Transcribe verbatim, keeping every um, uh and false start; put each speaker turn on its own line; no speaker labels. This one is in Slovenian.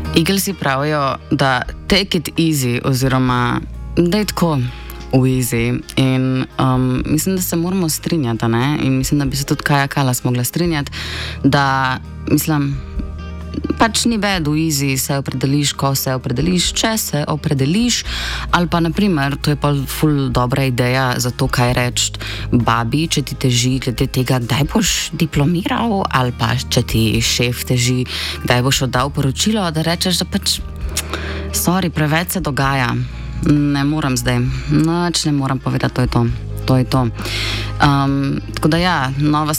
Eaglesi pravijo, da take it easy oziroma da je tako v easy in um, mislim, da se moramo strinjati, ne? In mislim, da bi se tudi Kaja Kalas mogla strinjati, da mislim, pač ni bed v easy, se opredeliš, ko se opredeliš, če se opredeliš, ali pa naprimer, to je pa ful dobra ideja za to, kaj reči babi, če ti teži glede tega, kdaj boš diplomiral, ali pa če ti šef teži, kdaj boš oddal poročilo, da rečeš, da pač sorry, preveč se dogaja, ne moram zdaj, nič ne moram povedati, to je to, to je to. Um, tako da ja, nova